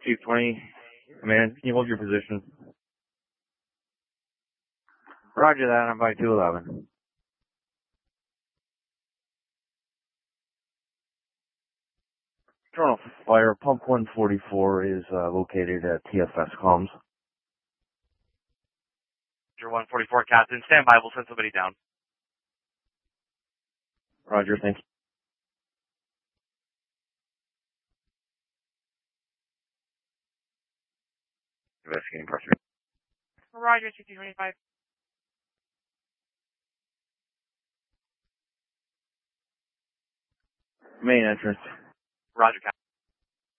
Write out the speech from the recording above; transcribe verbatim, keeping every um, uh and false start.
two twenty, command, can you hold your position? Roger that, I'm by two eleven. Toronto Fire, pump one forty-four is uh, located at T F S comms. one forty-four, Captain, stand by, we'll send somebody down. Roger, thank you. Investigating pressure. Roger, sixty twenty-five. Main entrance. Roger, Captain.